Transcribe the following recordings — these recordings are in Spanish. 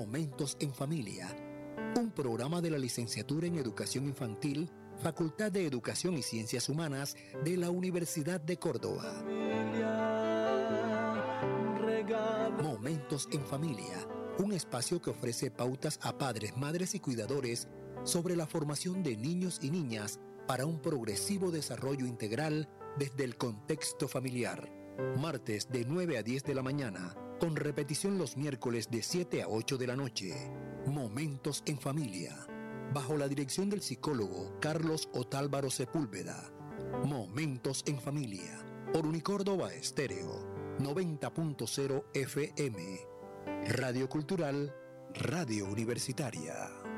Momentos en Familia, un programa de la Licenciatura en Educación Infantil, Facultad de Educación y Ciencias Humanas de la Universidad de Córdoba. Momentos en Familia, un espacio que ofrece pautas a padres, madres y cuidadores sobre la formación de niños y niñas para un progresivo desarrollo integral desde el contexto familiar. Martes de 9 a 10 de la mañana, con repetición los miércoles de 7 a 8 de la noche. Momentos en Familia, bajo la dirección del psicólogo Carlos Otálvaro Sepúlveda. Momentos en Familia, por Unicórdoba Estéreo, 90.0 FM. Radio Cultural, Radio Universitaria.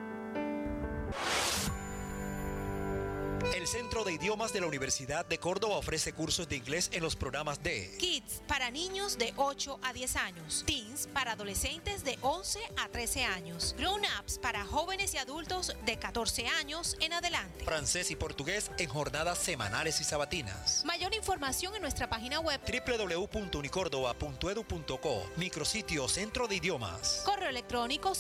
El Centro de Idiomas de la Universidad de Córdoba ofrece cursos de inglés en los programas de Kids para niños de 8 a 10 años, Teens para adolescentes de 11 a 13 años, Grown Ups para jóvenes y adultos de 14 años en adelante, francés y portugués en jornadas semanales y sabatinas. Mayor información en nuestra página web www.unicordoba.edu.co, micrositio Centro de Idiomas. Correo electrónico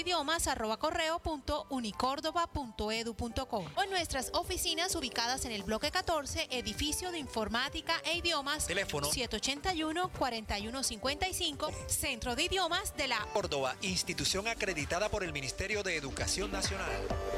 centrodeidiomas@correo.unicordoba.edu.co o en nuestras oficinas ubicadas en el bloque 14, edificio de informática e idiomas. Teléfono 781-4155, Centro de Idiomas de la Córdoba, institución acreditada por el Ministerio de Educación Nacional.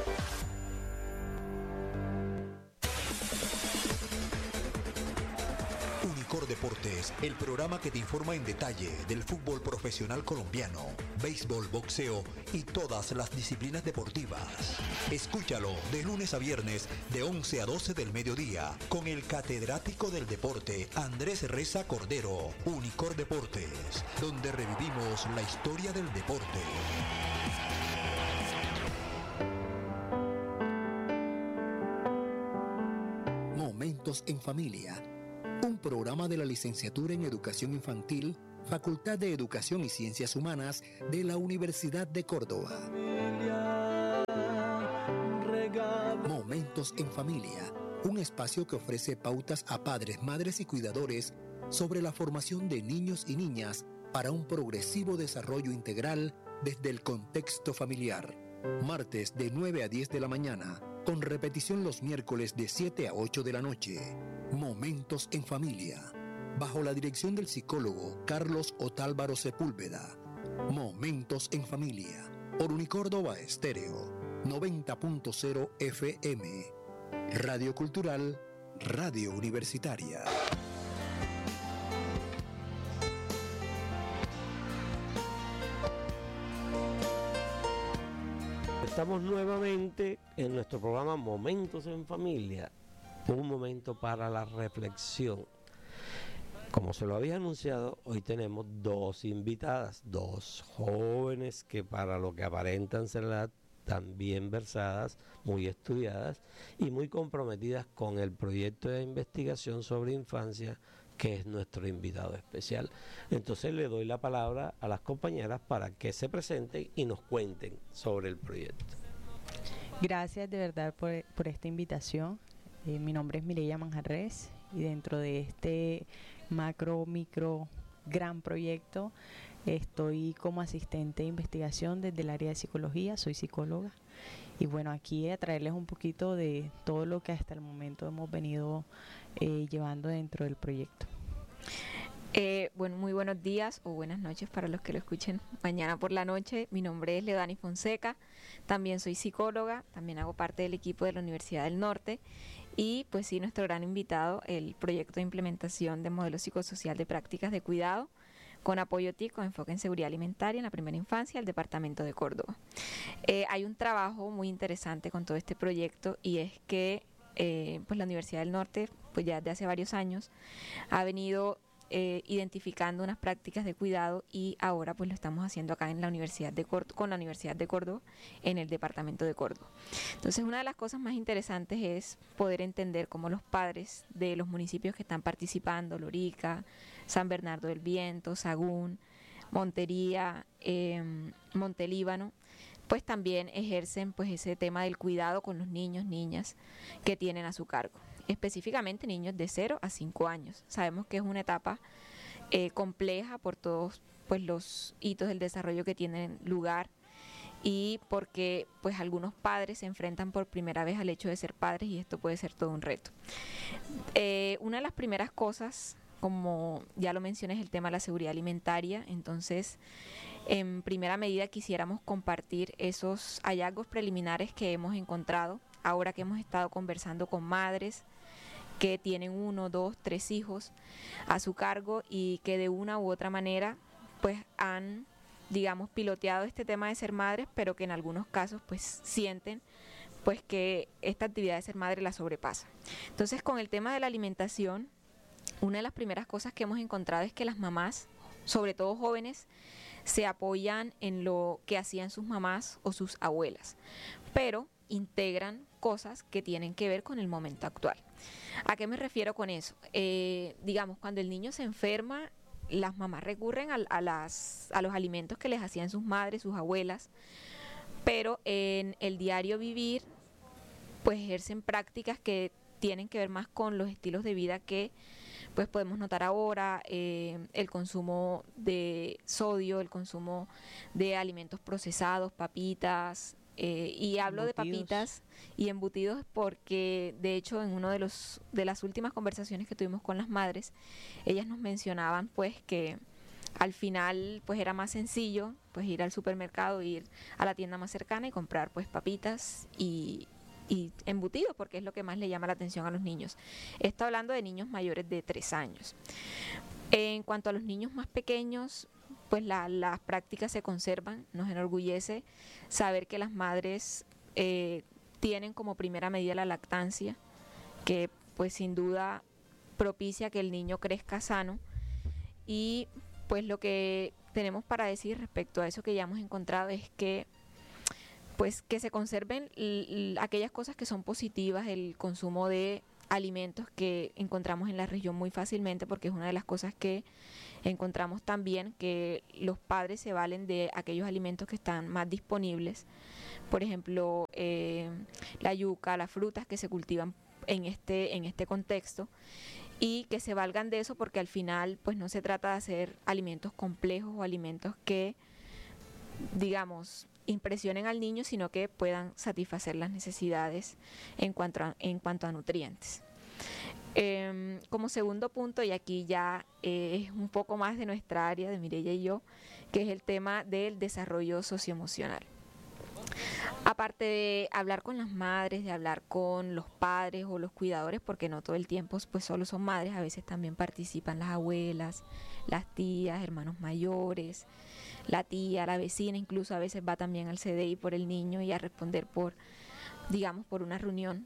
Unicor Deportes, el programa que te informa en detalle del fútbol profesional colombiano, béisbol, boxeo y todas las disciplinas deportivas. Escúchalo de lunes a viernes de 11 a 12 del mediodía con el catedrático del deporte Andrés Reza Cordero. Unicor Deportes, donde revivimos la historia del deporte. Momentos en Familia, un programa de la Licenciatura en Educación Infantil, Facultad de Educación y Ciencias Humanas de la Universidad de Córdoba. Momentos en Familia, un espacio que ofrece pautas a padres, madres y cuidadores sobre la formación de niños y niñas para un progresivo desarrollo integral desde el contexto familiar. Martes de 9 a 10 de la mañana, con repetición los miércoles de 7 a 8 de la noche. Momentos en Familia, bajo la dirección del psicólogo Carlos Otálvaro Sepúlveda. Momentos en Familia, por Unicórdoba Estéreo, 90.0 FM. Radio Cultural, Radio Universitaria. Estamos nuevamente en nuestro programa Momentos en Familia, un momento para la reflexión. Como se lo había anunciado, hoy tenemos dos invitadas, dos jóvenes que para lo que aparentan ser la también versadas, muy estudiadas y muy comprometidas con el proyecto de investigación sobre infancia que es nuestro invitado especial. Entonces le doy la palabra a las compañeras para que se presenten y nos cuenten sobre el proyecto. Gracias de verdad por esta invitación. Mi nombre es Mireya Manjarres y dentro de este micro, gran proyecto estoy como asistente de investigación desde el área de psicología, soy psicóloga y bueno, aquí a traerles un poquito de todo lo que hasta el momento hemos venido llevando dentro del proyecto. Bueno, muy buenos días o buenas noches para los que lo escuchen mañana por la noche. Mi nombre es Leodani Fonseca, también soy psicóloga, también hago parte del equipo de la Universidad del Norte y pues sí, nuestro gran invitado, el proyecto de implementación de modelo psicosocial de prácticas de cuidado con apoyo TIC con enfoque en seguridad alimentaria en la primera infancia del departamento de Córdoba. Hay un trabajo muy interesante con todo este proyecto y es que pues la Universidad del Norte pues ya desde hace varios años ha venido identificando unas prácticas de cuidado y ahora pues lo estamos haciendo acá en la Universidad de Córdoba, con la Universidad de Córdoba en el departamento de Córdoba. Entonces una de las cosas más interesantes es poder entender cómo los padres de los municipios que están participando, Lorica, San Bernardo del Viento, Sagún, Montería, Montelíbano, pues también ejercen pues ese tema del cuidado con los niños, niñas que tienen a su cargo. Específicamente niños de 0 a 5 años. Sabemos que es una etapa compleja por todos pues los hitos del desarrollo que tienen lugar y porque pues algunos padres se enfrentan por primera vez al hecho de ser padres y esto puede ser todo un reto. Una de las primeras cosas, como ya lo mencioné, es el tema de la seguridad alimentaria. Entonces, en primera medida quisiéramos compartir esos hallazgos preliminares que hemos encontrado ahora que hemos estado conversando con madres que tienen 1, 2, 3 hijos a su cargo y que de una u otra manera pues han, digamos, piloteado este tema de ser madres, pero que en algunos casos pues sienten pues que esta actividad de ser madre la sobrepasa. Entonces, con el tema de la alimentación, una de las primeras cosas que hemos encontrado es que las mamás, sobre todo jóvenes, se apoyan en lo que hacían sus mamás o sus abuelas, pero integran cosas que tienen que ver con el momento actual. ¿A qué me refiero con eso? Digamos, cuando el niño se enferma, las mamás recurren a los alimentos que les hacían sus madres, sus abuelas, pero en el diario vivir, pues ejercen prácticas que tienen que ver más con los estilos de vida que pues podemos notar ahora, el consumo de sodio, el consumo de alimentos procesados, papitas, y hablo de papitas y embutidos porque de hecho en uno de las últimas conversaciones que tuvimos con las madres, ellas nos mencionaban pues que al final pues era más sencillo pues ir al supermercado, ir a la tienda más cercana y comprar pues papitas y embutidos, porque es lo que más le llama la atención a los niños. Esto hablando de niños mayores de 3 años. En cuanto a los niños más pequeños, pues las prácticas se conservan. Nos enorgullece saber que las madres tienen como primera medida la lactancia, que pues sin duda propicia que el niño crezca sano. Y pues lo que tenemos para decir respecto a eso que ya hemos encontrado es que pues que se conserven aquellas cosas que son positivas, el consumo de alimentos que encontramos en la región muy fácilmente, porque es una de las cosas que encontramos también, que los padres se valen de aquellos alimentos que están más disponibles, por ejemplo, la yuca, las frutas que se cultivan en este contexto, y que se valgan de eso porque al final pues no se trata de hacer alimentos complejos o alimentos que, digamos, impresionen al niño, sino que puedan satisfacer las necesidades en cuanto a nutrientes. Como segundo punto, y aquí ya es un poco más de nuestra área, de Mireya y yo, que es el tema del desarrollo socioemocional. Aparte de hablar con las madres, de hablar con los padres o los cuidadores, porque no todo el tiempo pues solo son madres, a veces también participan las abuelas, las tías, hermanos mayores, la tía, la vecina, incluso a veces va también al CDI por el niño y a responder por una reunión.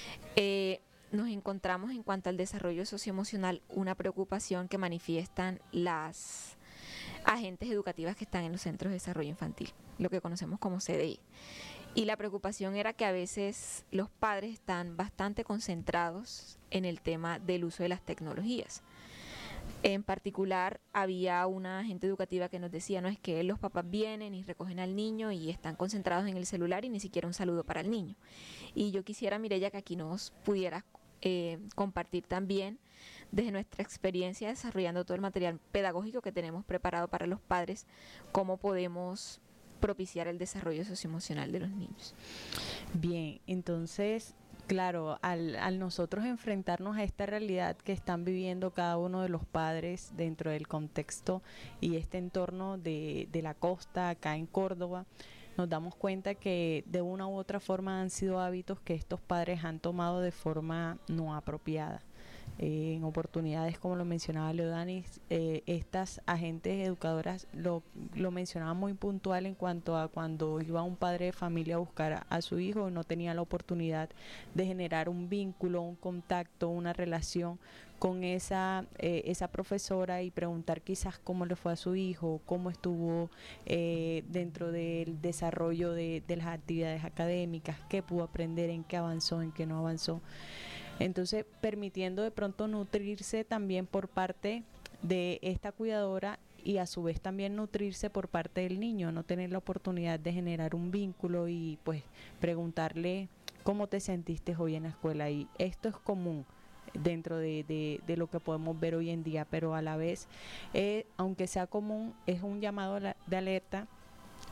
Nos encontramos en cuanto al desarrollo socioemocional una preocupación que manifiestan las agentes educativas que están en los centros de desarrollo infantil, lo que conocemos como CDI. Y la preocupación era que a veces los padres están bastante concentrados en el tema del uso de las tecnologías. En particular, había una agente educativa que nos decía, no es que los papás vienen y recogen al niño y están concentrados en el celular y ni siquiera un saludo para el niño. Y yo quisiera, Mireya, que aquí nos pudieras compartir también desde nuestra experiencia desarrollando todo el material pedagógico que tenemos preparado para los padres, cómo podemos propiciar el desarrollo socioemocional de los niños. Bien, entonces, claro, al nosotros enfrentarnos a esta realidad que están viviendo cada uno de los padres dentro del contexto y este entorno de la costa acá en Córdoba, nos damos cuenta que de una u otra forma han sido hábitos que estos padres han tomado de forma no apropiada. En oportunidades, como lo mencionaba Leodanis, estas agentes educadoras lo mencionaban muy puntual en cuanto a cuando iba un padre de familia a buscar a su hijo, no tenía la oportunidad de generar un vínculo, un contacto, una relación con esa profesora y preguntar quizás cómo le fue a su hijo, cómo estuvo dentro del desarrollo de las actividades académicas, qué pudo aprender, en qué avanzó, en qué no avanzó. Entonces, permitiendo de pronto nutrirse también por parte de esta cuidadora y a su vez también nutrirse por parte del niño, no tener la oportunidad de generar un vínculo y pues preguntarle cómo te sentiste hoy en la escuela. Y esto es común dentro de lo que podemos ver hoy en día, pero a la vez, aunque sea común, es un llamado de alerta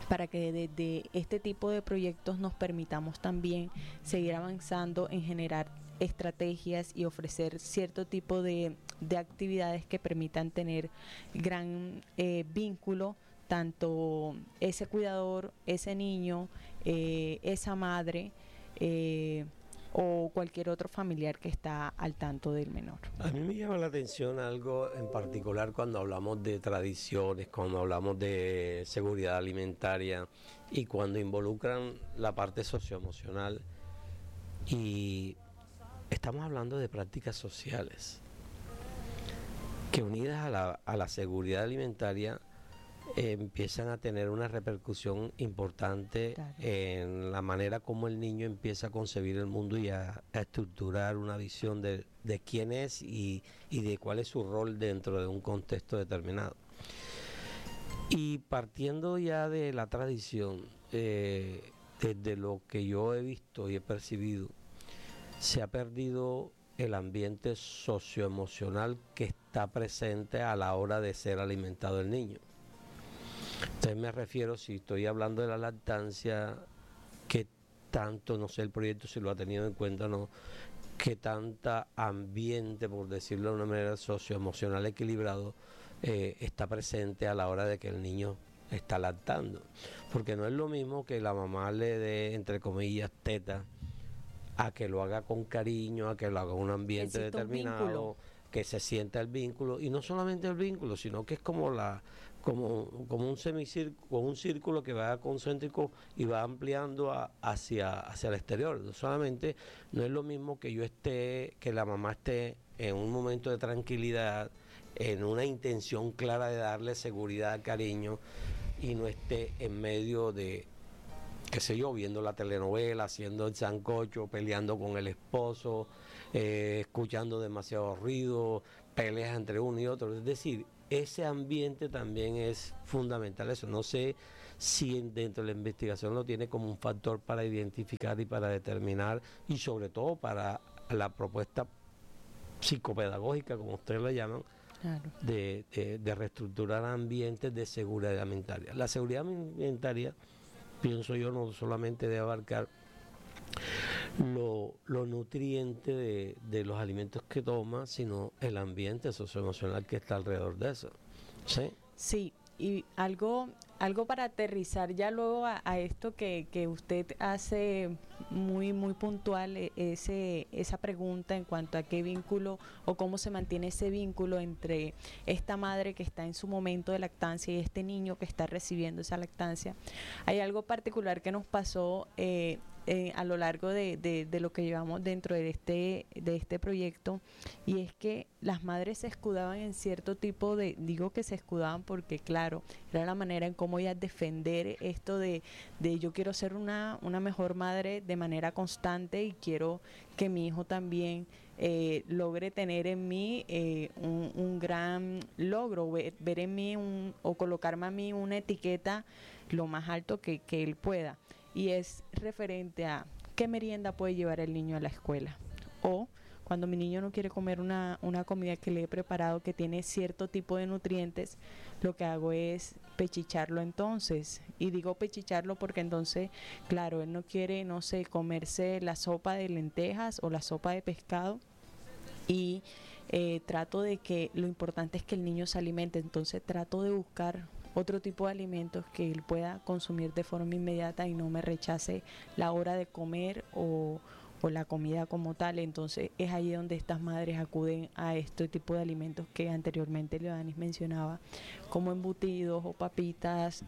para que desde este tipo de proyectos nos permitamos también seguir avanzando en generar estrategias y ofrecer cierto tipo de actividades que permitan tener gran vínculo, tanto ese cuidador, ese niño, esa madre o cualquier otro familiar que está al tanto del menor. A mí me llama la atención algo en particular cuando hablamos de tradiciones, cuando hablamos de seguridad alimentaria y cuando involucran la parte socioemocional, y estamos hablando de prácticas sociales que, unidas a la seguridad alimentaria, empiezan a tener una repercusión importante, claro, en la manera como el niño empieza a concebir el mundo y a estructurar una visión de quién es y de cuál es su rol dentro de un contexto determinado. Y partiendo ya de la tradición, desde lo que yo he visto y he percibido, se ha perdido el ambiente socioemocional que está presente a la hora de ser alimentado el niño. Entonces me refiero, si estoy hablando de la lactancia, que tanto, no sé el proyecto si lo ha tenido en cuenta o no, que tanta ambiente, por decirlo de una manera socioemocional equilibrado, está presente a la hora de que el niño está lactando. Porque no es lo mismo que la mamá le dé, entre comillas, teta, a que lo haga con cariño, a que lo haga en un ambiente determinado, que se sienta el vínculo, y no solamente el vínculo, sino que es como un semicírculo, un círculo que va concéntrico y va ampliando hacia el exterior. No solamente, no es lo mismo que la mamá esté en un momento de tranquilidad, en una intención clara de darle seguridad, cariño, y no esté en medio de, qué sé yo, viendo la telenovela, haciendo el sancocho, peleando con el esposo, escuchando demasiado ruido, peleas entre uno y otro. Es decir, ese ambiente también es fundamental. Eso no sé si dentro de la investigación lo tiene como un factor para identificar y para determinar, y sobre todo para la propuesta psicopedagógica, como ustedes la llaman, claro, de reestructurar ambientes de seguridad alimentaria. La seguridad alimentaria, pienso yo, no solamente debe abarcar lo nutriente de los alimentos que toma, sino el ambiente socioemocional que está alrededor de eso. ¿Sí? Sí, y algo para aterrizar ya luego a esto que usted hace muy puntual, esa pregunta en cuanto a qué vínculo o cómo se mantiene ese vínculo entre esta madre que está en su momento de lactancia y este niño que está recibiendo esa lactancia. Hay algo particular que nos pasó a lo largo de lo que llevamos dentro de este proyecto, y es que las madres se escudaban en cierto tipo digo que se escudaban porque claro, era la manera en cómo ellas defender esto de yo quiero ser una mejor madre de manera constante y quiero que mi hijo también logre tener en mí un gran logro, ver en mí o colocarme a mí una etiqueta lo más alto que él pueda. Y es referente a qué merienda puede llevar el niño a la escuela. O cuando mi niño no quiere comer una comida que le he preparado que tiene cierto tipo de nutrientes, lo que hago es pechicharlo entonces. Y digo pechicharlo porque entonces, claro, él no quiere, no sé, comerse la sopa de lentejas o la sopa de pescado. Y trato de que lo importante es que el niño se alimente. Entonces trato de buscar otro tipo de alimentos que él pueda consumir de forma inmediata y no me rechace la hora de comer o la comida como tal. Entonces es ahí donde estas madres acuden a este tipo de alimentos que anteriormente Leodanis mencionaba, como embutidos o papitas,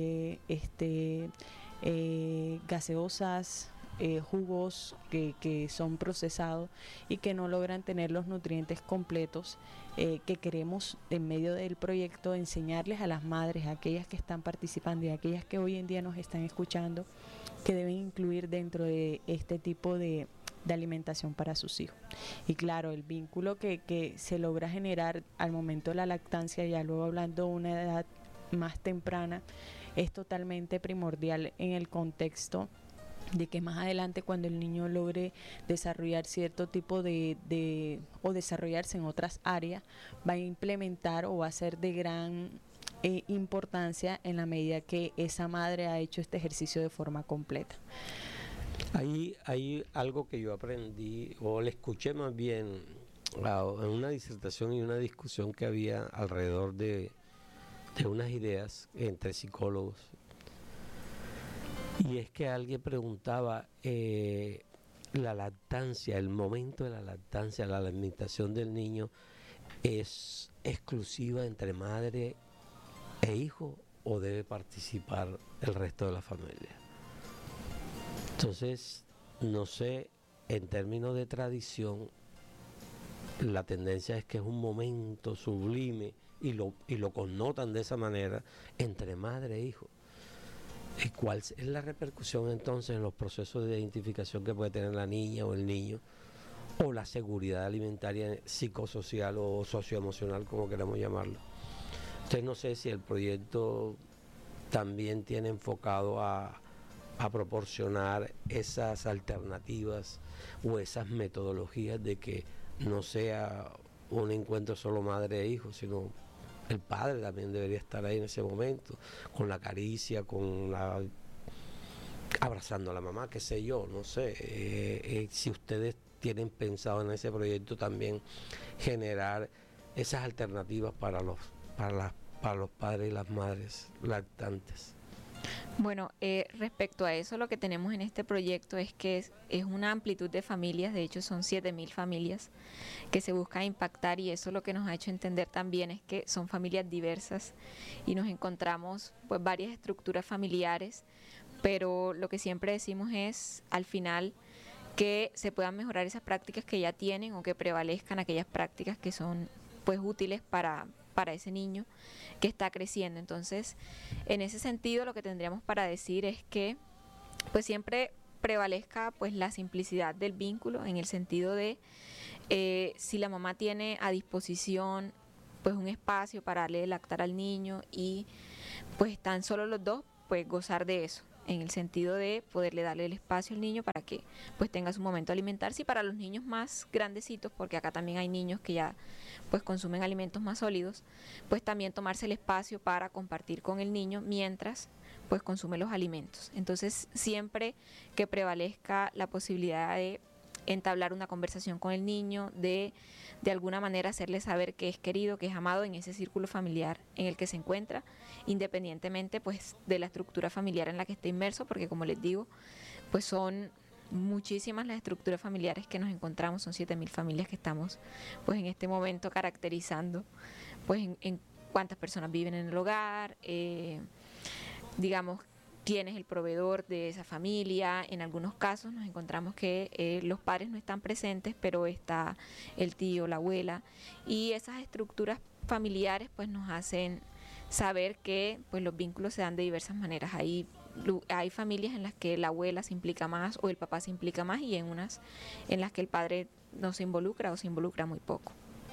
gaseosas, jugos que son procesados y que no logran tener los nutrientes completos que queremos en medio del proyecto enseñarles a las madres, a aquellas que están participando y a aquellas que hoy en día nos están escuchando, que deben incluir dentro de este tipo de alimentación para sus hijos. Y claro, el vínculo que se logra generar al momento de la lactancia, ya luego hablando de una edad más temprana, es totalmente primordial en el contexto de que más adelante, cuando el niño logre desarrollar cierto tipo o desarrollarse en otras áreas, va a implementar o va a ser de gran importancia en la medida que esa madre ha hecho este ejercicio de forma completa. Hay algo que yo aprendí, o le escuché más bien, en una disertación y una discusión que había alrededor de unas ideas entre psicólogos. Y es que alguien preguntaba, la lactancia, el momento de la lactancia, la alimentación del niño, ¿es exclusiva entre madre e hijo o debe participar el resto de la familia? Entonces, no sé, en términos de tradición, la tendencia es que es un momento sublime y lo connotan de esa manera entre madre e hijo. ¿Cuál es la repercusión entonces en los procesos de identificación que puede tener la niña o el niño? O la seguridad alimentaria psicosocial o socioemocional, como queramos llamarlo. Entonces no sé si el proyecto también tiene enfocado a proporcionar esas alternativas o esas metodologías de que no sea un encuentro solo madre e hijo, sino el padre también debería estar ahí en ese momento, con la caricia, abrazando a la mamá, qué sé yo, no sé. Si ustedes tienen pensado en ese proyecto también generar esas alternativas para los padres y las madres lactantes. Bueno, respecto a eso, lo que tenemos en este proyecto es que es una amplitud de familias, de hecho son 7.000 familias que se busca impactar, y eso lo que nos ha hecho entender también es que son familias diversas y nos encontramos pues varias estructuras familiares, pero lo que siempre decimos es al final que se puedan mejorar esas prácticas que ya tienen o que prevalezcan aquellas prácticas que son pues útiles para ese niño que está creciendo. Entonces, en ese sentido, lo que tendríamos para decir es que pues siempre prevalezca pues la simplicidad del vínculo, en el sentido de si la mamá tiene a disposición pues un espacio para darle de lactar al niño y pues están solo los dos, pues gozar de eso, en el sentido de poderle darle el espacio al niño para que pues tenga su momento de alimentarse, y para los niños más grandecitos, porque acá también hay niños que ya pues consumen alimentos más sólidos, pues también tomarse el espacio para compartir con el niño mientras pues consume los alimentos. Entonces siempre que prevalezca la posibilidad de entablar una conversación con el niño, de alguna manera hacerle saber que es querido, que es amado en ese círculo familiar en el que se encuentra, independientemente pues de la estructura familiar en la que esté inmerso, porque como les digo, pues son muchísimas las estructuras familiares que nos encontramos, son 7.000 familias que estamos pues en este momento caracterizando pues en cuántas personas viven en el hogar, digamos, quién es el proveedor de esa familia. En algunos casos nos encontramos que los padres no están presentes, pero está el tío, la abuela, y esas estructuras familiares pues nos hacen saber que pues los vínculos se dan de diversas maneras. Hay familias en las que la abuela se implica más o el papá se implica más, y en unas en las que el padre no se involucra o se involucra muy poco.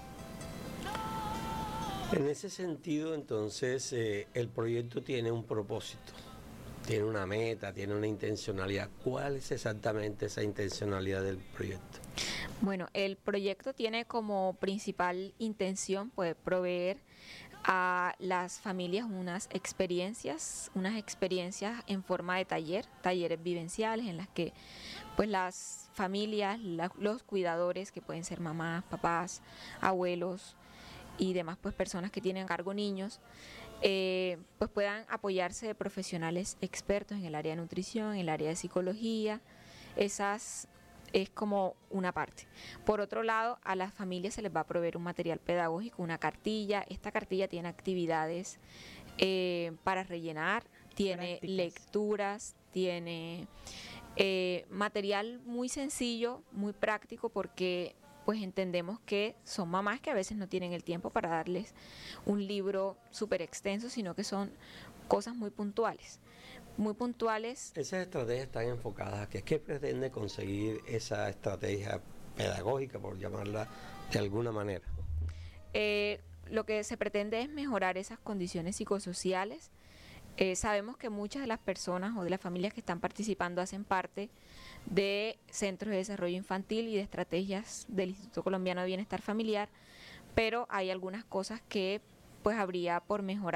En ese sentido, entonces, el proyecto tiene un propósito, tiene una meta, tiene una intencionalidad. ¿Cuál es exactamente esa intencionalidad del proyecto? Bueno, el proyecto tiene como principal intención pues proveer a las familias unas experiencias en forma de talleres vivenciales, en las que pues las familias, los cuidadores, que pueden ser mamás, papás, abuelos y demás pues personas que tienen a cargo niños, pues puedan apoyarse de profesionales expertos en el área de nutrición, en el área de psicología. Esas es como una parte. Por otro lado, a las familias se les va a proveer un material pedagógico, una cartilla. Esta cartilla tiene actividades para rellenar, tiene prácticas, lecturas, tiene material muy sencillo, muy práctico, porque pues entendemos que son mamás que a veces no tienen el tiempo para darles un libro súper extenso, sino que son cosas muy puntuales. Esas estrategias están enfocadas a ¿qué pretende conseguir esa estrategia pedagógica, por llamarla de alguna manera? Lo que se pretende es mejorar esas condiciones psicosociales. Sabemos que muchas de las personas o de las familias que están participando hacen parte de centros de desarrollo infantil y de estrategias del Instituto Colombiano de Bienestar Familiar, pero hay algunas cosas que pues habría por mejorar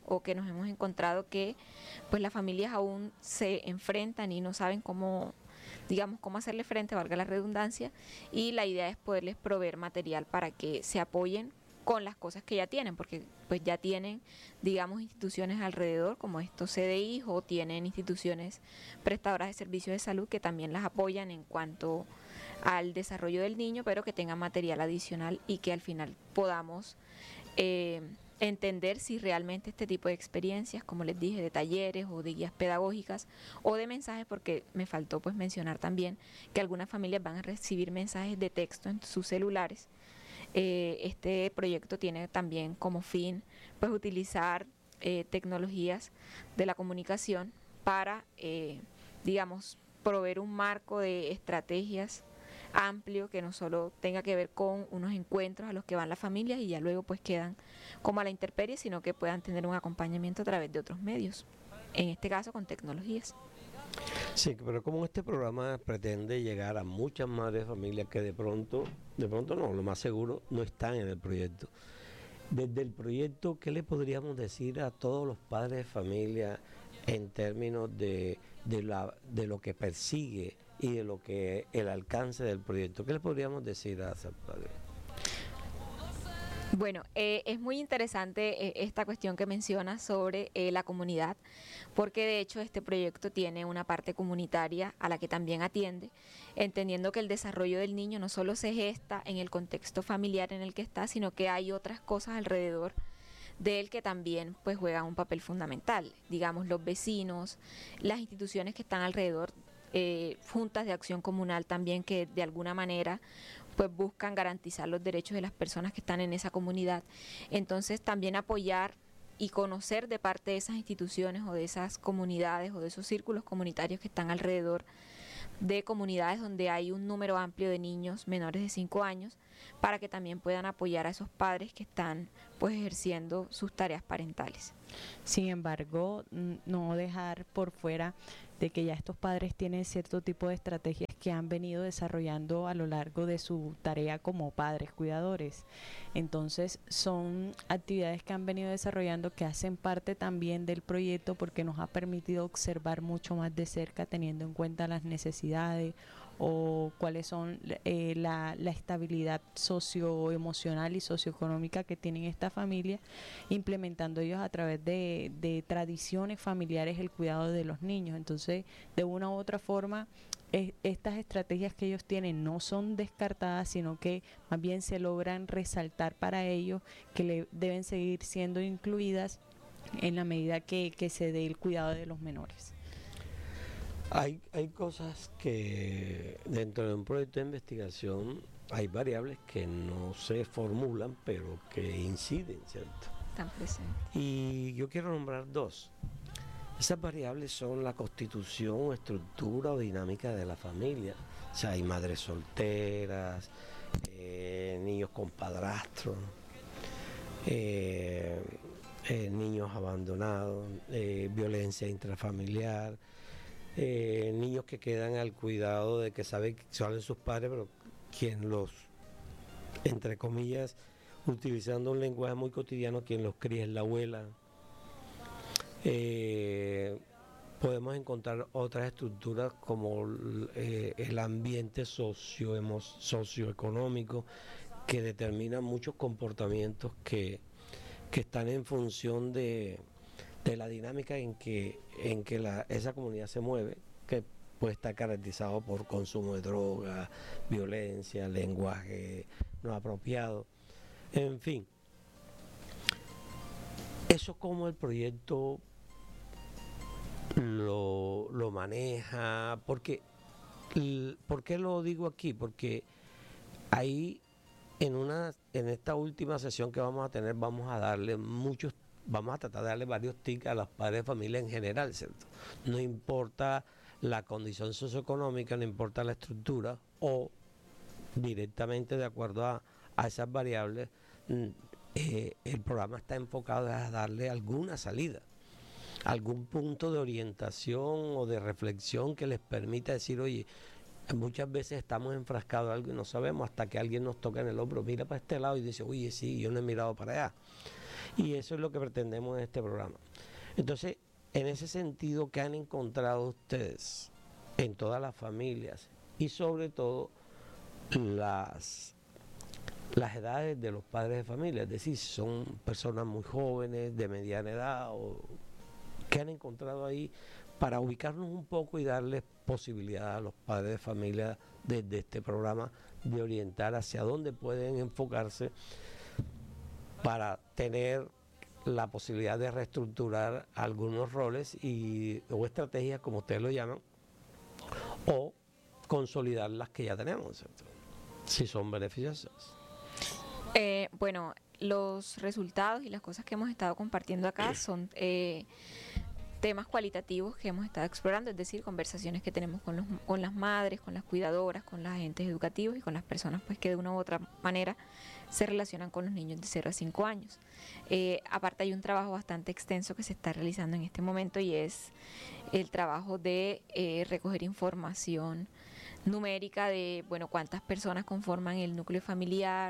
o que nos hemos encontrado que pues las familias aún se enfrentan y no saben cómo, digamos, cómo hacerle frente, valga la redundancia, y la idea es poderles proveer material para que se apoyen con las cosas que ya tienen, porque pues ya tienen, digamos, instituciones alrededor como estos CDI, o tienen instituciones prestadoras de servicios de salud que también las apoyan en cuanto al desarrollo del niño, pero que tengan material adicional y que al final podamos entender si realmente este tipo de experiencias, como les dije, de talleres o de guías pedagógicas o de mensajes, porque me faltó pues mencionar también que algunas familias van a recibir mensajes de texto en sus celulares. Este proyecto tiene también como fin pues utilizar tecnologías de la comunicación para, digamos, proveer un marco de estrategias amplio que no solo tenga que ver con unos encuentros a los que van las familias y ya luego pues quedan como a la intemperie, sino que puedan tener un acompañamiento a través de otros medios, en este caso con tecnologías. Sí, pero como este programa pretende llegar a muchas madres de familia que de pronto no, lo más seguro no están en el proyecto. Desde el proyecto, ¿qué le podríamos decir a todos los padres de familia en términos de lo que persigue y de lo que el alcance del proyecto? ¿Qué le podríamos decir a esos padres? Bueno, es muy interesante esta cuestión que mencionas sobre la comunidad, porque de hecho este proyecto tiene una parte comunitaria a la que también atiende, entendiendo que el desarrollo del niño no solo se gesta en el contexto familiar en el que está, sino que hay otras cosas alrededor de él que también pues juegan un papel fundamental, digamos los vecinos, las instituciones que están alrededor, juntas de acción comunal también que de alguna manera pues buscan garantizar los derechos de las personas que están en esa comunidad. Entonces también apoyar y conocer de parte de esas instituciones o de esas comunidades o de esos círculos comunitarios que están alrededor de comunidades donde hay un número amplio de niños menores de 5 años para que también puedan apoyar a esos padres que están pues ejerciendo sus tareas parentales. Sin embargo, no dejar por fuera de que ya estos padres tienen cierto tipo de estrategias que han venido desarrollando a lo largo de su tarea como padres cuidadores. Entonces son actividades que han venido desarrollando que hacen parte también del proyecto porque nos ha permitido observar mucho más de cerca, teniendo en cuenta las necesidades o cuáles son la estabilidad socioemocional y socioeconómica que tienen esta familia, implementando ellos a través de tradiciones familiares el cuidado de los niños. Entonces, de una u otra forma, estas estrategias que ellos tienen no son descartadas, sino que más bien se logran resaltar para ellos que deben seguir siendo incluidas en la medida que se dé el cuidado de los menores. Hay cosas que dentro de un proyecto de investigación hay variables que no se formulan pero que inciden, ¿cierto? Están presentes. Y yo quiero nombrar dos. Esas variables son la constitución, estructura o dinámica de la familia. O sea, hay madres solteras, niños con padrastros, niños abandonados, violencia intrafamiliar, niños que quedan al cuidado de que saben que son sus padres, pero quien los, entre comillas, utilizando un lenguaje muy cotidiano, quien los cría es la abuela. Podemos encontrar otras estructuras como el ambiente socioeconómico que determina muchos comportamientos que están en función de la dinámica en que esa comunidad se mueve, que puede estar caracterizado por consumo de droga, violencia, lenguaje no apropiado, en fin. Eso como el proyecto lo maneja, porque ¿por qué lo digo aquí? Porque ahí en esta última sesión que vamos a tener vamos a tratar de darle varios tics a los padres de familia en general, ¿cierto? No importa la condición socioeconómica, no importa la estructura, o directamente de acuerdo a esas variables, el programa está enfocado a darle alguna salida, algún punto de orientación o de reflexión que les permita decir, oye, muchas veces estamos enfrascados en algo y no sabemos hasta que alguien nos toca en el hombro, mira para este lado y dice, oye, sí, yo no he mirado para allá. Y eso es lo que pretendemos en este programa. Entonces, en ese sentido, ¿qué han encontrado ustedes en todas las familias y sobre todo las edades de los padres de familia? Es decir, si son personas muy jóvenes, de mediana edad, o ¿qué han encontrado ahí para ubicarnos un poco y darles posibilidad a los padres de familia desde este programa de orientar hacia dónde pueden enfocarse para tener la posibilidad de reestructurar algunos roles o estrategias, como ustedes lo llaman, o consolidar las que ya tenemos, ¿cierto? Si son beneficiosas? Bueno, los resultados y las cosas que hemos estado compartiendo acá son temas cualitativos que hemos estado explorando, es decir, conversaciones que tenemos con las madres, con las cuidadoras, con los agentes educativos y con las personas pues que de una u otra manera se relacionan con los niños de 0 a 5 años. Aparte hay un trabajo bastante extenso que se está realizando en este momento y es el trabajo de recoger información numérica de, bueno, cuántas personas conforman el núcleo familiar,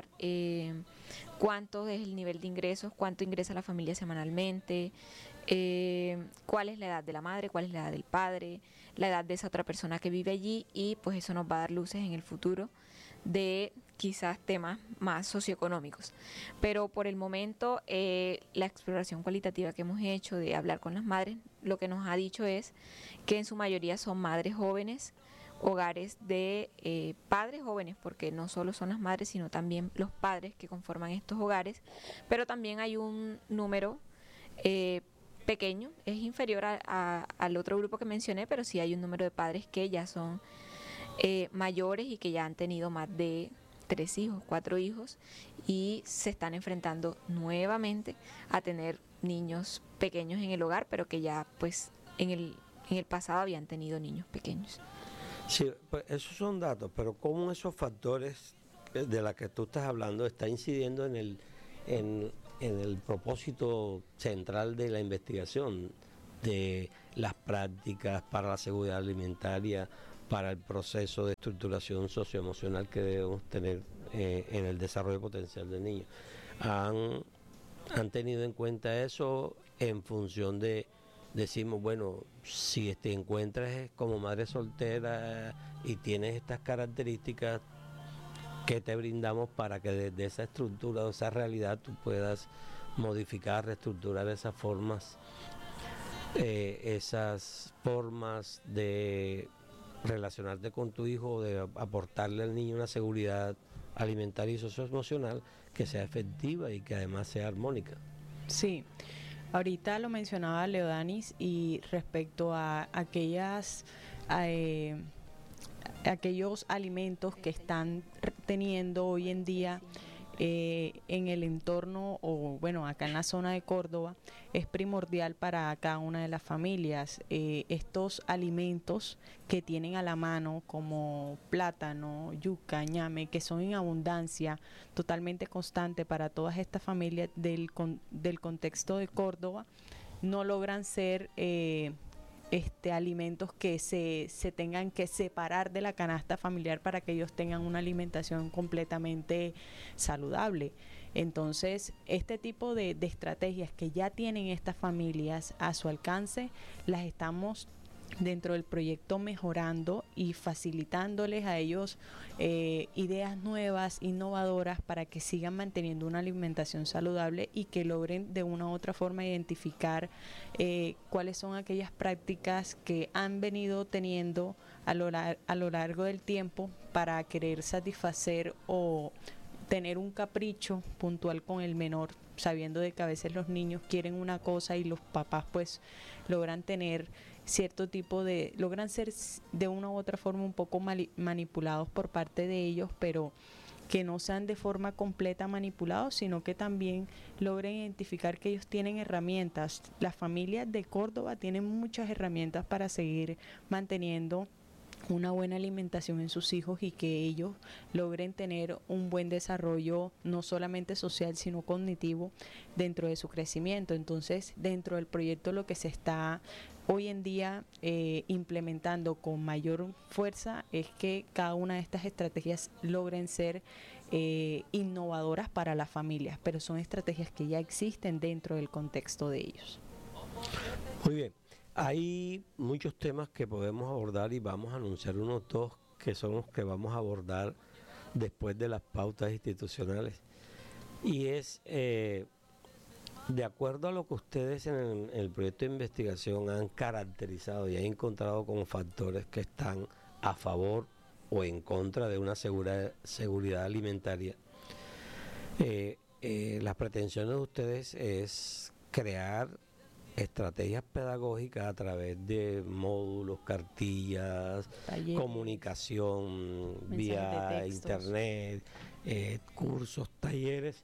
cuánto es el nivel de ingresos, cuánto ingresa la familia semanalmente, cuál es la edad de la madre, cuál es la edad del padre, la edad de esa otra persona que vive allí, y pues eso nos va a dar luces en el futuro de quizás temas más socioeconómicos. Pero por el momento la exploración cualitativa que hemos hecho de hablar con las madres, lo que nos ha dicho es que en su mayoría son madres jóvenes, hogares de padres jóvenes, porque no solo son las madres, sino también los padres que conforman estos hogares, pero también hay un número pequeño, es inferior al otro grupo que mencioné, pero sí hay un número de padres que ya son mayores y que ya han tenido más de 3 hijos, 4 hijos y se están enfrentando nuevamente a tener niños pequeños en el hogar, pero que ya pues en el pasado habían tenido niños pequeños. Sí, pues esos son datos, pero ¿cómo esos factores de los que tú estás hablando están incidiendo en el propósito central de la investigación, de las prácticas para la seguridad alimentaria, para el proceso de estructuración socioemocional que debemos tener en el desarrollo potencial del niño? ¿Han tenido en cuenta eso en función de, decimos, bueno, si te encuentras como madre soltera y tienes estas características, ¿qué te brindamos para que desde esa estructura o esa realidad tú puedas modificar, reestructurar esas formas de relacionarte con tu hijo, de aportarle al niño una seguridad alimentaria y socioemocional que sea efectiva y que además sea armónica? Sí, ahorita lo mencionaba Leodanis, y respecto a aquellos alimentos que están teniendo hoy en día en el entorno, o bueno, acá en la zona de Córdoba, es primordial para cada una de las familias. Estos alimentos que tienen a la mano, como plátano, yuca, ñame, que son en abundancia totalmente constante para todas estas familias del contexto de Córdoba, no logran ser alimentos que se tengan que separar de la canasta familiar para que ellos tengan una alimentación completamente saludable. Entonces, este tipo de estrategias que ya tienen estas familias a su alcance, las estamos dentro del proyecto mejorando y facilitándoles a ellos ideas nuevas, innovadoras, para que sigan manteniendo una alimentación saludable y que logren de una u otra forma identificar cuáles son aquellas prácticas que han venido teniendo a lo largo del tiempo para querer satisfacer o tener un capricho puntual con el menor, sabiendo de que a veces los niños quieren una cosa y los papás pues logran tener logran ser de una u otra forma un poco manipulados por parte de ellos, pero que no sean de forma completa manipulados, sino que también logren identificar que ellos tienen herramientas. Las familias de Córdoba tienen muchas herramientas para seguir manteniendo una buena alimentación en sus hijos y que ellos logren tener un buen desarrollo, no solamente social, sino cognitivo dentro de su crecimiento. Entonces, dentro del proyecto lo que se está hoy en día implementando con mayor fuerza es que cada una de estas estrategias logren ser innovadoras para las familias, pero son estrategias que ya existen dentro del contexto de ellos. Muy bien, hay muchos temas que podemos abordar y vamos a anunciar unos dos que son los que vamos a abordar después de las pautas institucionales. Y es, de acuerdo a lo que ustedes en el proyecto de investigación han caracterizado y han encontrado como factores que están a favor o en contra de una seguridad alimentaria, las pretensiones de ustedes es crear estrategias pedagógicas a través de módulos, cartillas, talleres, comunicación vía internet, cursos, talleres,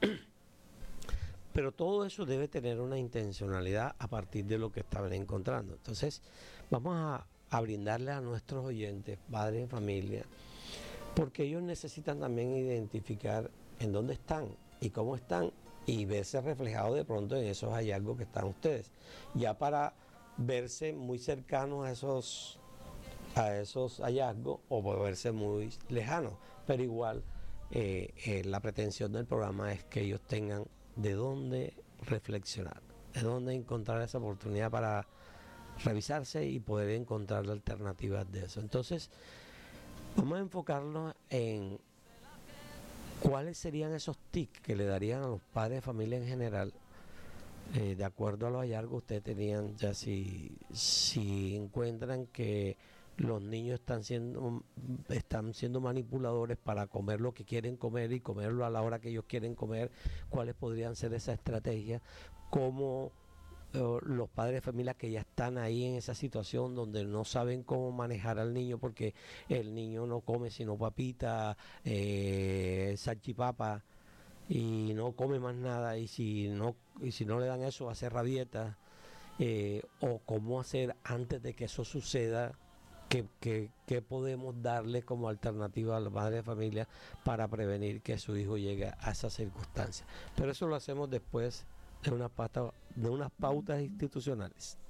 pero todo eso debe tener una intencionalidad a partir de lo que estaban encontrando. Entonces vamos a brindarle a nuestros oyentes, padres de familia, porque ellos necesitan también identificar en dónde están y cómo están y verse reflejado de pronto en esos hallazgos que están ustedes, ya para verse muy cercanos a esos hallazgos o verse muy lejanos, pero igual la pretensión del programa es que ellos tengan de dónde reflexionar, de dónde encontrar esa oportunidad para revisarse y poder encontrar alternativas de eso. Entonces vamos a enfocarnos en cuáles serían esos tips que le darían a los padres de familia en general, de acuerdo a los hallazgos que ustedes tenían, ya si encuentran que los niños están siendo manipuladores para comer lo que quieren comer y comerlo a la hora que ellos quieren comer, cuáles podrían ser esas estrategias, cómo los padres de familia que ya están ahí en esa situación donde no saben cómo manejar al niño porque el niño no come sino papita, salchipapa y no come más nada, y si no le dan eso va a hacer rabieta, o cómo hacer antes de que eso suceda, qué podemos darle como alternativa a los padres de familia para prevenir que su hijo llegue a esas circunstancias. Pero eso lo hacemos después de unas pautas institucionales.